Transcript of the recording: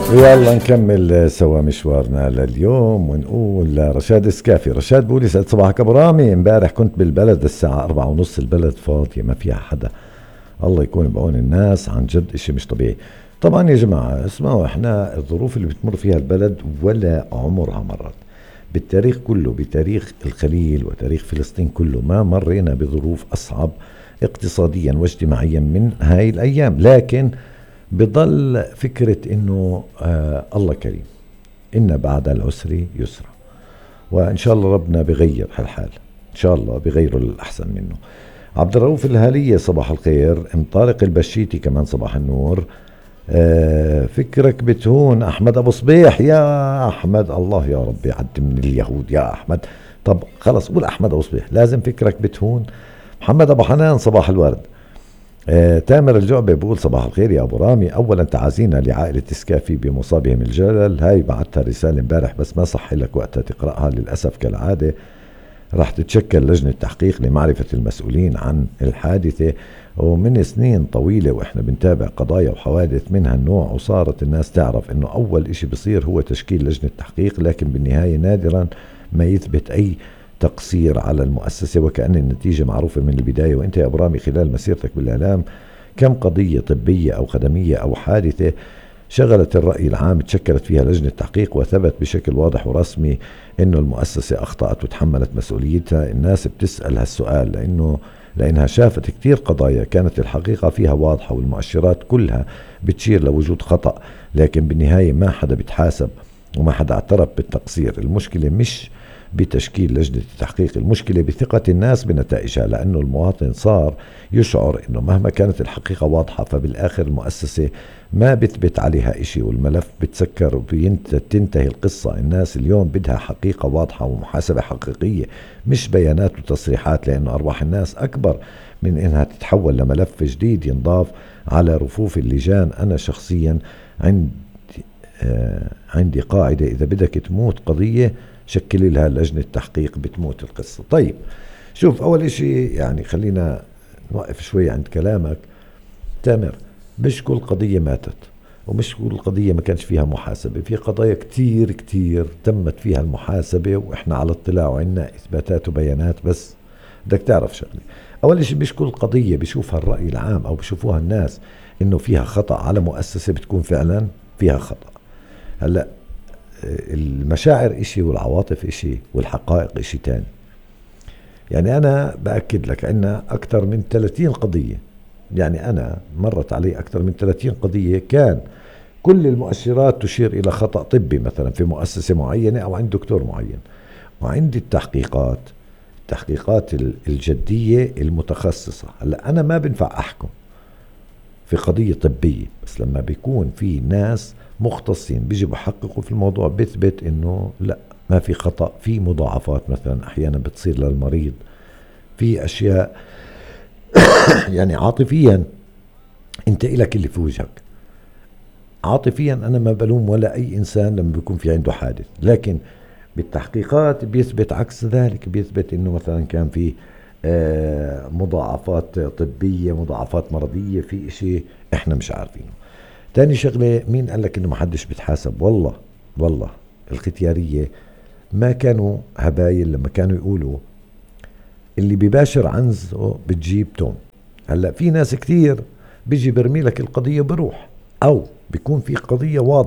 ويلا نكمل سوا مشوارنا لليوم ونقول لرشاد السكافي. رشاد بقول يسعد صباحك ابو رامي، امبارح كنت بالبلد الساعة 4:30، البلد فاضية ما فيها حدا، الله يكون بعون الناس، عن جد اشي مش طبيعي. طبعا يا جماعة اسمعوا، احنا الظروف اللي بتمر فيها البلد ولا عمرها مرت بالتاريخ كله، بتاريخ الخليل وتاريخ فلسطين كله، ما مرينا بظروف أصعب اقتصاديا واجتماعيا من هاي الأيام. لكن بضل فكرة انه الله كريم، ان بعد العسر يسرا، وان شاء الله ربنا بغير هالحال، ان شاء الله بغيره للأحسن منه. عبد الرؤوف الهالية صباح الخير. ام طارق البشيتي كمان صباح النور. فكرك بتهون. احمد ابو صبيح، يا احمد الله يا رب يعد من اليهود يا احمد. طب خلص قول احمد ابو صبيح، لازم فكرك بتهون. محمد ابو حنان صباح الورد. تامر الجعبة بقول صباح الخير يا ابو رامي، اولا تعازينا لعائلة سكافي بمصابهم الجلل، هاي بعتها رسالة امبارح بس ما صح لك وقتها تقرأها للأسف كالعادة. راح تتشكل لجنة تحقيق لمعرفة المسؤولين عن الحادثة، ومن سنين طويلة وإحنا بنتابع قضايا وحوادث من هالنوع، وصارت الناس تعرف إنه أول إشي بصير هو تشكيل لجنة تحقيق، لكن بالنهاية نادرا ما يثبت أي تقصير على المؤسسة، وكأن النتيجة معروفة من البداية. وإنت يا أبو رامي خلال مسيرتك بالإعلام كم قضية طبية أو خدمية أو حادثة شغلت الرأي العام تشكلت فيها لجنة تحقيق وثبت بشكل واضح ورسمي إنه المؤسسة أخطأت وتحملت مسؤوليتها؟ الناس بتسأل هالسؤال لأنها شافت كتير قضايا كانت الحقيقة فيها واضحة والمؤشرات كلها بتشير لوجود خطأ، لكن بالنهاية ما حدا بيتحاسب وما حدا اعترف بالتقصير. المشكلة مش بتشكيل لجنة التحقيق، المشكلة بثقة الناس بنتائجها، لأنه المواطن صار يشعر أنه مهما كانت الحقيقة واضحة فبالآخر المؤسسة ما بتثبت عليها إشي والملف بتسكر وتنتهي القصة. الناس اليوم بدها حقيقة واضحة ومحاسبة حقيقية، مش بيانات وتصريحات، لأنه أرواح الناس أكبر من إنها تتحول لملف جديد ينضاف على رفوف اللجان. أنا شخصيا عندي قاعدة، إذا بدك تموت قضية شكلي لها لجنة تحقيق بتموت القصة. طيب شوف، أول إشي يعني خلينا نوقف شوي عند كلامك تامر. مش كل قضية ماتت ومش كل قضية ما كانش فيها محاسبة، في قضايا كتير كتير تمت فيها المحاسبة وإحنا على اطلاع وعنا إثباتات وبيانات. بس بدك تعرف شغلة، أول شيء مش كل قضية بيشوفها الرأي العام أو بيشوفوها الناس إنه فيها خطأ على مؤسسة بتكون فعلا فيها خطأ. هلأ المشاعر إشي والعواطف إشي والحقائق إشي تاني. يعني أنا بأكد لك عنا أكثر من 30 قضية، يعني أنا مرت علي أكثر من 30 قضية كان كل المؤشرات تشير إلى خطأ طبي مثلا في مؤسسة معينة أو عند دكتور معين، وعندي التحقيقات الجدية المتخصصة. هلا أنا ما بنفع أحكم في قضية طبية، بس لما بيكون في ناس مختصين بيجي بحققوا في الموضوع بيثبت إنه لا ما في خطأ، في مضاعفات مثلا أحيانا بتصير للمريض، في أشياء يعني عاطفيا انت إلك اللي في وجهك. عاطفيا انا ما بلوم ولا اي انسان لما بيكون في عنده حادث، لكن بالتحقيقات بيثبت عكس ذلك، بيثبت انه مثلا كان في مضاعفات طبية، مضاعفات مرضية، في اشي احنا مش عارفينه. تاني شغلة، مين قال لك انه ما حدش بيتحاسب؟ والله الختيارية ما كانوا هبايل لما كانوا يقولوا اللي بيباشر عنزه بتجيب توم. هلا في ناس كتير بيجي برمي لك القضية بروح، او بيكون في قضية واضحة